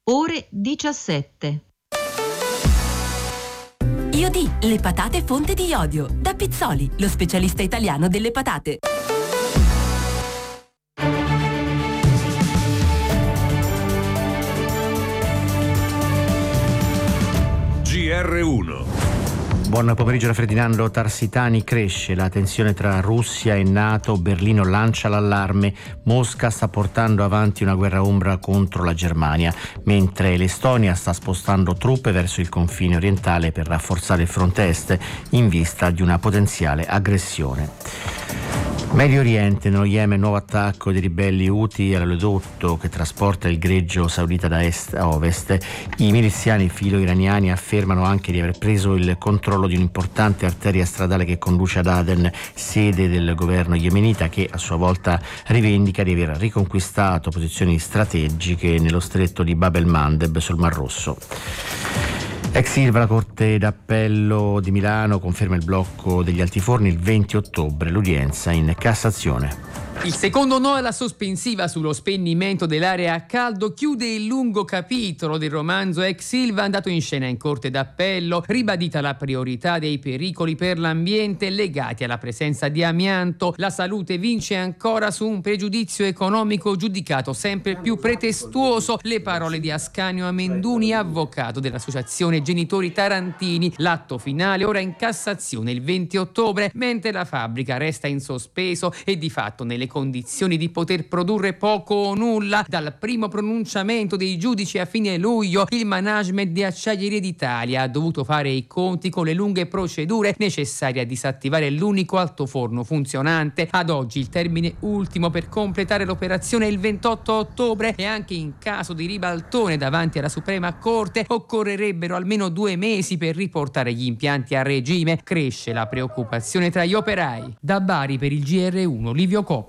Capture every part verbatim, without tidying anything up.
ore diciassette. Iodi, le patate fonte di iodio. Da Pizzoli, lo specialista italiano delle patate. G R uno. Buon pomeriggio da Ferdinando Tarsitani. Cresce la tensione tra Russia e NATO, Berlino lancia l'allarme, Mosca sta portando avanti una guerra ombra contro la Germania, mentre l'Estonia sta spostando truppe verso il confine orientale per rafforzare il fronte est in vista di una potenziale aggressione. Medio Oriente, nello Yemen, nuovo attacco dei ribelli Houthi all'oleodotto che trasporta il greggio saudita da est a ovest. I miliziani filo-iraniani affermano anche di aver preso il controllo di un'importante arteria stradale che conduce ad Aden, sede del governo yemenita, che a sua volta rivendica di aver riconquistato posizioni strategiche nello stretto di Bab el-Mandeb sul Mar Rosso. Ex Ilva, la Corte d'Appello di Milano conferma il blocco degli altiforni il venti ottobre, l'udienza in Cassazione. Il secondo no alla sospensiva sullo spegnimento dell'area a caldo chiude il lungo capitolo del romanzo Ex Ilva andato in scena in Corte d'Appello, ribadita la priorità dei pericoli per l'ambiente legati alla presenza di amianto. La salute vince ancora su un pregiudizio economico giudicato sempre più pretestuoso. Le parole di Ascanio Amenduni, avvocato dell'Associazione Genitori Tarantini. L'atto finale ora in Cassazione il venti ottobre, mentre la fabbrica resta in sospeso e di fatto nelle condizioni di poter produrre poco o nulla. Dal primo pronunciamento dei giudici a fine luglio, il management di Acciaierie d'Italia ha dovuto fare i conti con le lunghe procedure necessarie a disattivare l'unico altoforno funzionante. Ad oggi il termine ultimo per completare l'operazione è il ventotto ottobre e anche in caso di ribaltone davanti alla Suprema Corte occorrerebbero almeno due mesi per riportare gli impianti a regime. Cresce la preoccupazione tra gli operai. Da Bari per il G R uno, Livio Coppola.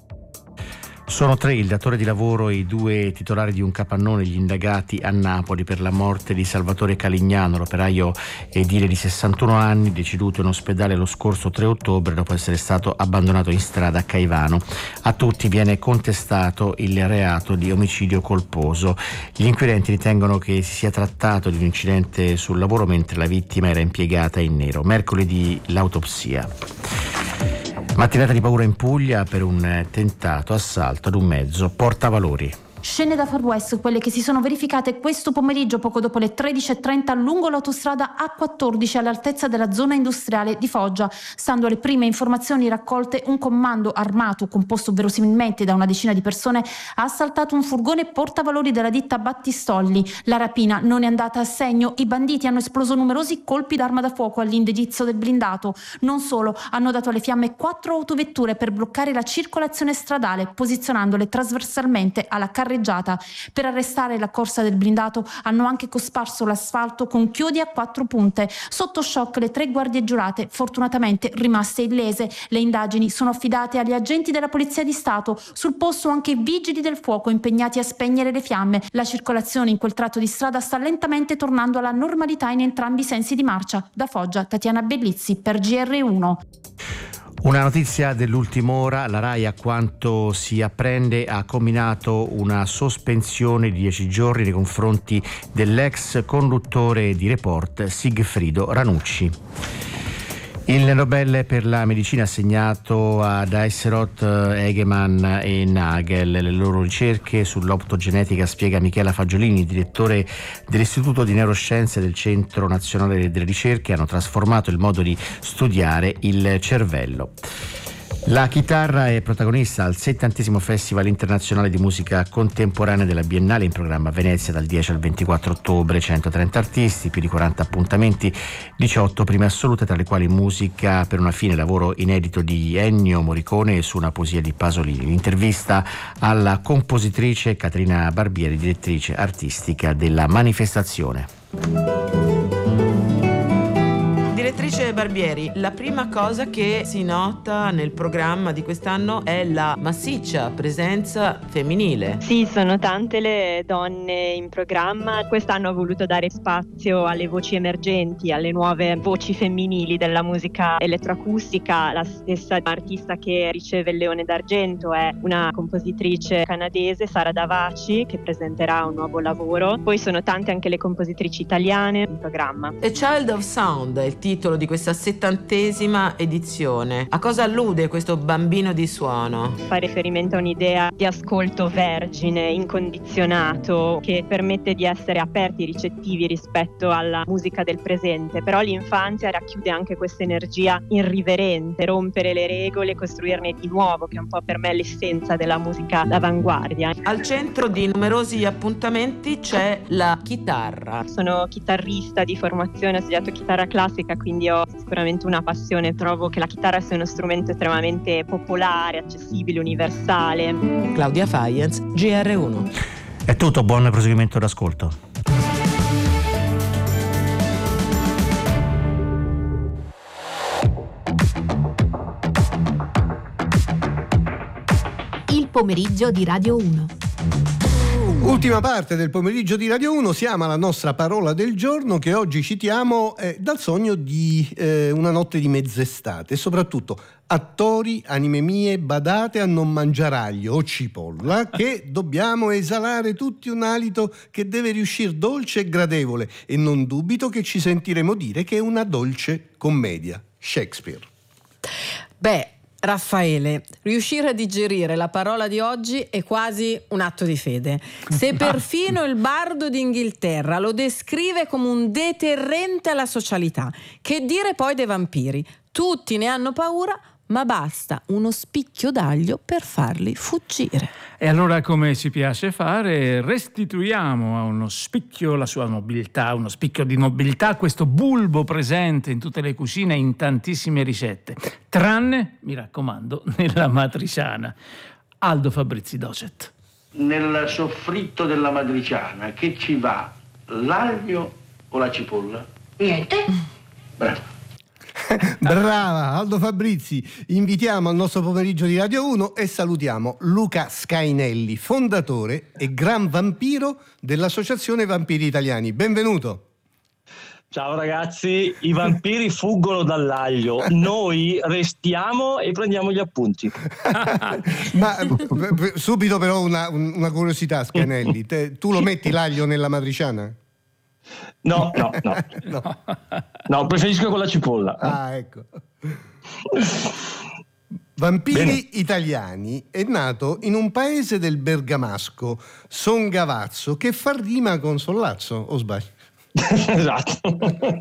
Sono tre il datore di lavoro e i due titolari di un capannone, gli indagati a Napoli per la morte di Salvatore Calignano, l'operaio edile di sessantuno anni, deceduto in ospedale lo scorso tre ottobre dopo essere stato abbandonato in strada a Caivano. A tutti viene contestato il reato di omicidio colposo. Gli inquirenti ritengono che si sia trattato di un incidente sul lavoro mentre la vittima era impiegata in nero. Mercoledì l'autopsia. Mattinata di paura in Puglia per un tentato assalto ad un mezzo portavalori. Scene da Far West, quelle che si sono verificate questo pomeriggio poco dopo le tredici e trenta lungo l'autostrada A quattordici all'altezza della zona industriale di Foggia. Stando alle prime informazioni raccolte, un comando armato composto verosimilmente da una decina di persone ha assaltato un furgone portavalori della ditta Battistolli. La rapina non è andata a segno, i banditi hanno esploso numerosi colpi d'arma da fuoco all'indirizzo del blindato. Non solo, hanno dato alle fiamme quattro autovetture per bloccare la circolazione stradale, posizionandole trasversalmente alla carreggiata. Per arrestare la corsa del blindato hanno anche cosparso l'asfalto con chiodi a quattro punte. Sotto shock le tre guardie giurate, fortunatamente rimaste illese. Le indagini sono affidate agli agenti della Polizia di Stato. Sul posto anche i vigili del fuoco impegnati a spegnere le fiamme. La circolazione in quel tratto di strada sta lentamente tornando alla normalità in entrambi i sensi di marcia. Da Foggia, Tatiana Bellizzi per G R uno. Una notizia dell'ultima ora, la RAI, a quanto si apprende, ha combinato una sospensione di dieci giorni nei confronti dell'ex conduttore di Report Sigfrido Ranucci. Il Nobel per la medicina assegnato a Diderot, Egeman e Nagel. Le loro ricerche sull'optogenetica, spiega Michela Fagiolini, direttore dell'Istituto di Neuroscienze del Centro Nazionale delle Ricerche, hanno trasformato il modo di studiare il cervello. La chitarra è protagonista al settantesimo Festival internazionale di musica contemporanea della Biennale in programma a Venezia dal dieci al ventiquattro ottobre, centotrenta artisti, più di quaranta appuntamenti, diciotto prime assolute, tra le quali musica per una fine, lavoro inedito di Ennio Morricone su una poesia di Pasolini. L'intervista alla compositrice Caterina Barbieri, direttrice artistica della manifestazione. Direttrice Beatrice Barbieri, la prima cosa che si nota nel programma di quest'anno è la massiccia presenza femminile. Sì, sono tante le donne in programma. Quest'anno ho voluto dare spazio alle voci emergenti, alle nuove voci femminili della musica elettroacustica. La stessa artista che riceve il Leone d'Argento è una compositrice canadese, Sara Davaci, che presenterà un nuovo lavoro. Poi sono tante anche le compositrici italiane in programma. A Child of Sound è il titolo di questa settantesima edizione. A cosa allude questo bambino di suono? Fa riferimento a un'idea di ascolto vergine, incondizionato, che permette di essere aperti, ricettivi rispetto alla musica del presente, però l'infanzia racchiude anche questa energia irriverente, rompere le regole, costruirne di nuovo, che è un po' per me l'essenza della musica d'avanguardia. Al centro di numerosi appuntamenti c'è la chitarra. Sono chitarrista di formazione, ho studiato chitarra classica, quindi ho sicuramente una passione. Trovo che la chitarra sia uno strumento estremamente popolare, accessibile, universale. Claudia Faienz, G R uno. È tutto, buon proseguimento d'ascolto. Il pomeriggio di Radio uno. Ultima parte del pomeriggio di Radio uno, siamo alla nostra parola del giorno che oggi citiamo eh, dal sogno di eh, una notte di mezz'estate e soprattutto attori, anime mie, badate a non mangiare aglio o cipolla, che dobbiamo esalare tutti un alito che deve riuscire dolce e gradevole, e non dubito che ci sentiremo dire che è una dolce commedia. Shakespeare. Beh, Raffaele, riuscire a digerire la parola di oggi è quasi un atto di fede. Se perfino il bardo d'Inghilterra lo descrive come un deterrente alla socialità, che dire poi dei vampiri? Tutti ne hanno paura, ma basta uno spicchio d'aglio per farli fuggire. E allora, come ci piace fare, restituiamo a uno spicchio la sua nobiltà, uno spicchio di nobiltà, questo bulbo presente in tutte le cucine, in tantissime ricette, tranne, mi raccomando, nella matriciana. Aldo Fabrizi, docet. Nel soffritto della matriciana che ci va, l'aglio o la cipolla? Niente. Bravo. Brava Aldo Fabrizi. Invitiamo al nostro pomeriggio di Radio uno e salutiamo Luca Scainelli, fondatore e gran vampiro dell'Associazione Vampiri Italiani. Benvenuto. Ciao ragazzi, i vampiri fuggono dall'aglio, noi restiamo e prendiamo gli appunti. Ma subito però una, una curiosità, Scainelli, Te, tu lo metti l'aglio nella matriciana? No, no, no, no, no, preferisco con la cipolla. Ah, ecco. Vampiri Bene. Italiani è nato in un paese del bergamasco, Songavazzo, che fa rima con Sollazzo, o sbaglio? Esatto.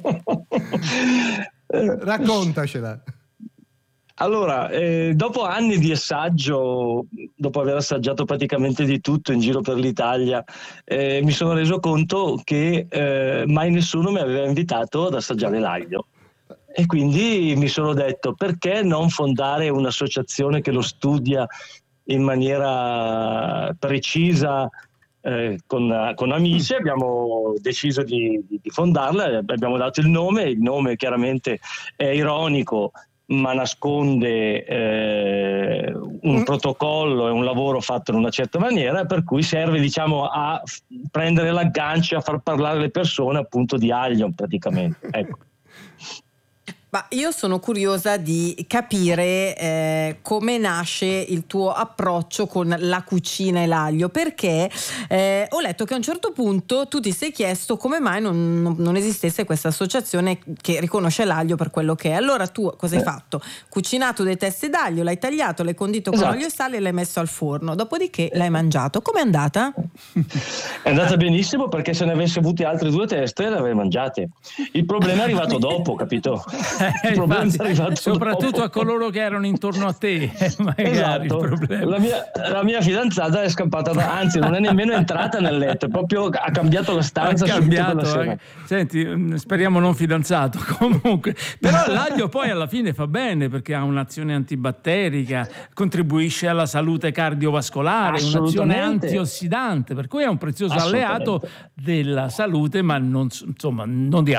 Raccontacela. Allora, eh, dopo anni di assaggio, dopo aver assaggiato praticamente di tutto in giro per l'Italia, eh, mi sono reso conto che eh, mai nessuno mi aveva invitato ad assaggiare l'aglio. E quindi mi sono detto, perché non fondare un'associazione che lo studia in maniera precisa, eh, con, con amici. Abbiamo deciso di, di, di fondarla, abbiamo dato il nome, il nome chiaramente è ironico, ma nasconde eh, un mm. protocollo e un lavoro fatto in una certa maniera, per cui serve, diciamo, a f- prendere l'aggancio, a far parlare le persone appunto di aglio praticamente. Ecco. Ma io sono curiosa di capire eh, come nasce il tuo approccio con la cucina e l'aglio, perché eh, ho letto che a un certo punto tu ti sei chiesto come mai non, non esistesse questa associazione che riconosce l'aglio per quello che è. Allora tu cosa hai eh. fatto? Cucinato dei teste d'aglio, l'hai tagliato, l'hai condito esatto. con olio e sale e l'hai messo al forno, dopodiché l'hai mangiato. Com'è andata? È andata benissimo, perché se ne avessi avuti altre due teste le avrei mangiate. Il problema è arrivato dopo, capito? Eh, infatti, soprattutto dopo. A coloro che erano intorno a te, magari esatto. il problema. La mia, la mia fidanzata è scappata da, anzi non è nemmeno entrata nel letto, è proprio ha cambiato la stanza. Ha cambiato, eh. Senti, speriamo non fidanzato comunque. Però l'aglio poi alla fine fa bene, perché ha un'azione antibatterica, contribuisce alla salute cardiovascolare, un'azione antiossidante, per cui è un prezioso alleato della salute, ma non, insomma, non di altro.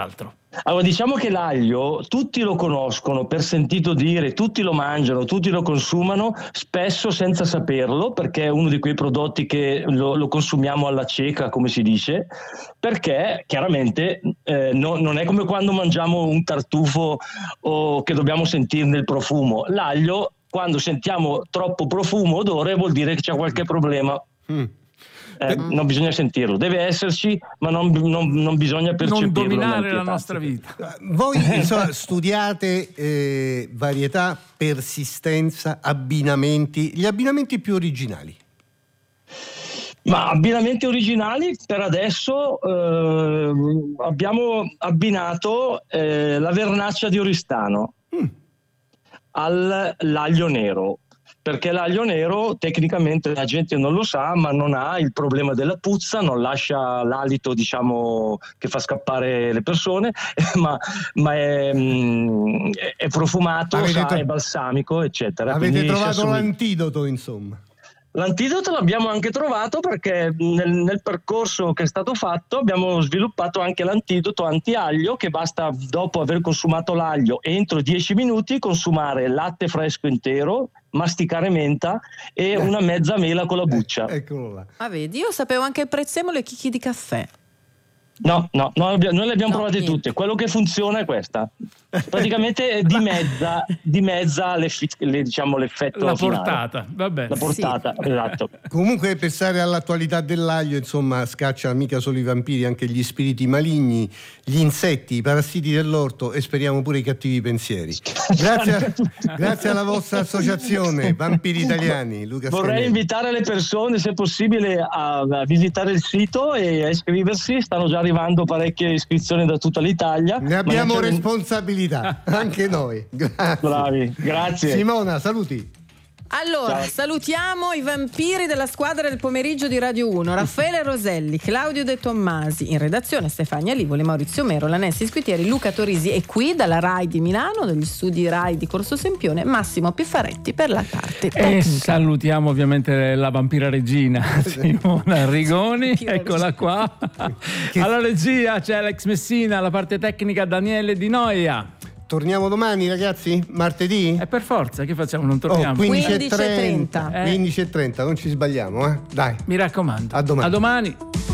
Allora, diciamo che l'aglio tutti lo conoscono per sentito dire, tutti lo mangiano, tutti lo consumano, spesso senza saperlo, perché è uno di quei prodotti che lo, lo consumiamo alla cieca, come si dice, perché chiaramente eh, no, non è come quando mangiamo un tartufo o che dobbiamo sentirne il profumo. L'aglio, quando sentiamo troppo profumo, odore, vuol dire che c'è qualche problema. Mm. Eh, non bisogna sentirlo, deve esserci, ma non, non, non bisogna percepirlo. Non dominare la nostra vita. Voi insomma, studiate eh, varietà, persistenza, abbinamenti, gli abbinamenti più originali. Ma abbinamenti originali per adesso eh, abbiamo abbinato eh, la vernaccia di Oristano mm. all'aglio nero. Perché l'aglio nero tecnicamente la gente non lo sa, ma non ha il problema della puzza, non lascia l'alito, diciamo, che fa scappare le persone, ma, ma è, è profumato, sa, tro- è balsamico, eccetera. Avete Quindi trovato l'antidoto, insomma. L'antidoto l'abbiamo anche trovato perché nel, nel percorso che è stato fatto abbiamo sviluppato anche l'antidoto anti-aglio, che basta, dopo aver consumato l'aglio, entro dieci minuti consumare latte fresco intero, masticare menta e eh. una mezza mela con la buccia. Eh, eccolo là. Ah, vedi, io sapevo anche il prezzemolo e chicchi di caffè. No, no, no, noi le abbiamo no, provate niente. tutte. Quello che funziona è questa. Praticamente dimezza, dimezza le, diciamo, l'effetto la finale. portata, va bene. La portata, sì. Esatto. Comunque, pensare all'attualità dell'aglio, insomma, scaccia mica solo i vampiri, anche gli spiriti maligni, gli insetti, i parassiti dell'orto e speriamo pure i cattivi pensieri. Grazie, grazie alla vostra associazione Vampiri Italiani. Luca Vorrei Scagnelli. invitare le persone, se possibile, a, a visitare il sito e a iscriversi. Stanno già arrivando parecchie iscrizioni da tutta l'Italia. Ne abbiamo responsabilità, anche noi. Grazie. Bravi, grazie. Simona, saluti. Allora, ciao. Salutiamo i vampiri della squadra del pomeriggio di Radio uno: Raffaele Roselli, Claudio De Tommasi, in redazione Stefania Livoli, Maurizio Mero, Lanessi Squitieri, Luca Torisi, e qui dalla RAI di Milano, dagli studi RAI di Corso Sempione, Massimo Piffaretti per la parte tecnica. E salutiamo ovviamente la vampira regina Simona Rigoni, eccola qua. Alla regia c'è Alex Messina, alla parte tecnica Daniele Di Noia. Torniamo domani, ragazzi? Martedì? E per forza, che facciamo? Non torniamo? Oh, quindici e trenta. Eh. quindici e trenta, non ci sbagliamo, eh? Dai. Mi raccomando. A domani. A domani.